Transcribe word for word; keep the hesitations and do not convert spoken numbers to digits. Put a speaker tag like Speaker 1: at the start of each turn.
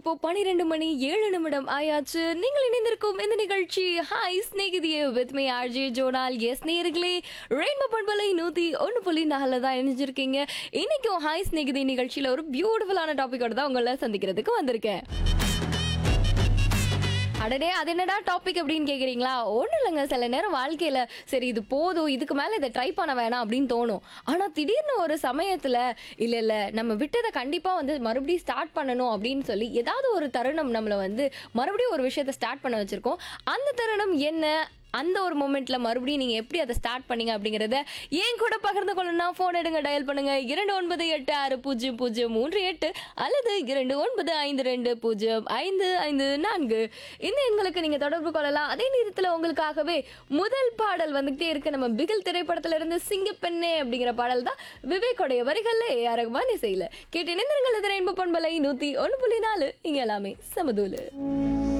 Speaker 1: இப்போ பன்னிரண்டு மணி ஏழு நிமிடம் ஆயாச்சு. நீங்கள் இணைந்திருக்கும் இந்த நிகழ்ச்சி hi ஸ்நேகிதியே with me RJ zonal. S நேயர்களே, ரெயின்போ பண்பலை நூத்தி ஒன்று புள்ளி நாலுல தான் இணைஞ்சிருக்கீங்க. இன்னைக்கும் ஹாய் ஸ்நேகிதி நிகழ்ச்சியில ஒரு பியூட்டிஃபுல்லான டாபிக்கோட தான் உங்களை சந்திக்கிறதுக்கு வந்திருக்கேன். அடடே, அது என்னடா டாபிக் அப்படின்னு கேட்குறீங்களா? ஒன்றும் இல்லைங்க, சில நேரம் வாழ்க்கையில் சரி இது போதும், இதுக்கு மேலே இதை ட்ரை பண்ண வேணாம் அப்படின்னு தோணும். ஆனால் திடீர்னு ஒரு சமயத்தில் இல்லை இல்லை நம்ம விட்டதை கண்டிப்பாக வந்து மறுபடியும் ஸ்டார்ட் பண்ணணும் அப்படின்னு சொல்லி ஏதாவது ஒரு தருணம் நம்மளை வந்து மறுபடியும் ஒரு விஷயத்தை ஸ்டார்ட் பண்ண வச்சுருக்கோம். அந்த தருணம் என்ன, அந்த ஒரு மூமெண்ட்ல மறுபடியும் நீங்க எப்படி அதை ஸ்டார்ட் பண்ணீங்க அப்படிங்கறத ஏன் கூட பகிர்ந்து கொள்ளணும்னா போன் எடுங்க, டயல் பண்ணுங்க இரண்டு ஒன்பது எட்டு ஆறு பூஜ்ஜியம் பூஜ்ஜியம் மூன்று எட்டு அல்லது இரண்டு ஒன்பது ஐந்து ரெண்டு பூஜ்ஜியம் ஐந்து ஐந்து நான்கு இந்த எண்களுக்கு நீங்க தொடர்பு கொள்ளலாம். அதே நேரத்தில் உங்களுக்காகவே முதல் பாடல் வந்துகிட்டே இருக்கு. நம்ம பிகில் திரைப்படத்துல இருந்து சிங்கப்பெண்ணே அப்படிங்கிற பாடல் தான் விவேக்குடைய வரிகள்ல ஏ ஆர் ரஹ்மான் இசையில கேட்டு நினைங்கள். ரெயின்போ பண்பலை நூத்தி ஒன்று புள்ளி நாலு, இங்க எல்லாமே சமதூலு.